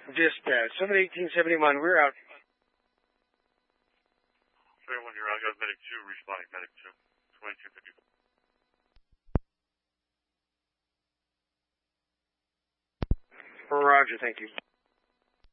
Dispatch, 71871, we're out. 31, you're out. Got medic 2, responding, medic 2. 2250. Roger, thank you.